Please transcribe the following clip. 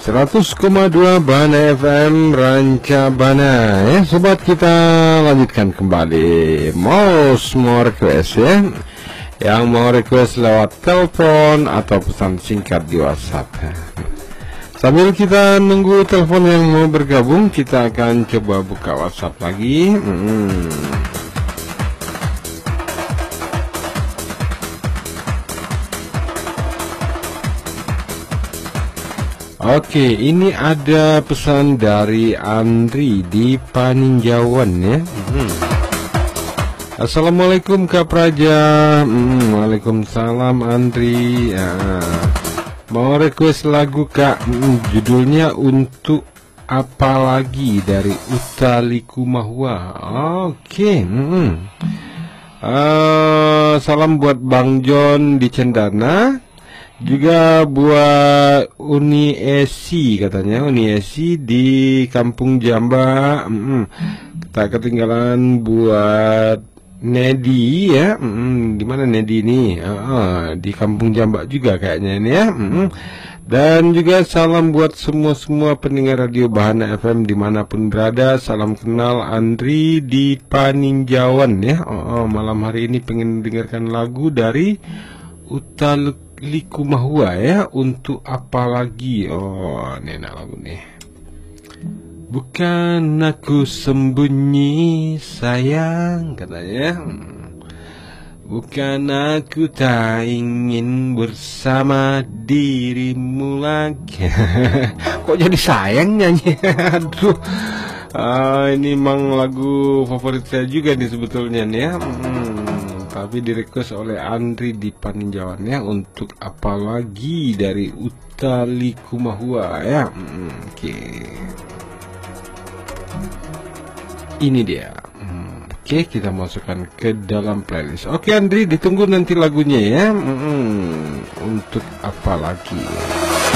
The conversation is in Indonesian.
100,2 Bana FM Ranca Bana ya sobat, kita lanjutkan kembali. Mau semua request ya, yang mau request lewat telepon atau pesan singkat di WhatsApp ya. Sambil kita nunggu telepon yang mau bergabung, kita akan coba buka WhatsApp lagi. Oke, ini ada pesan dari Andri di Paninjauan ya. Assalamualaikum Kak Praja. Waalaikumsalam Andri. Mau request lagu Kak, judulnya Untuk Apa Lagi dari Utha Likumahua. Oke. Salam buat Bang John di Cendana. Juga buat Uni Esi, katanya Uni Esi di Kampung Jamba. Tak ketinggalan buat Nedi ya. Di mana Nedi ini? Di Kampung Jamba juga kayaknya ini ya. Dan juga salam buat semua pendengar radio Bahana FM dimanapun berada. Salam kenal Andri di Paninjauan ya. Malam hari ini pengen dengarkan lagu dari Utha Likumahua ya, Untuk Apa Lagi. Ini enak lagu nih. Bukan aku sembunyi sayang, katanya. Bukan aku tak ingin bersama dirimu lagi. Kok jadi sayang nyanyi? Aduh. Ini emang lagu favorit saya juga nih sebetulnya nih ya. Tapi direquest oleh Andri di Paninjauan ya, Untuk Apa Lagi dari Utha Likumahua ya. Oke. Ini dia. Oke, kita masukkan ke dalam playlist. Oke Andri, ditunggu nanti lagunya ya. Untuk Apa Lagi.